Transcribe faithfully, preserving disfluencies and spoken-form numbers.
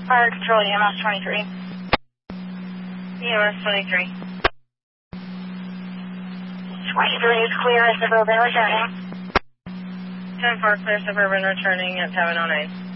Fire control, E M S twenty-three. E M S twenty-three. twenty-three is clear as suburban returning. ten four, clear suburban returning at seven oh nine.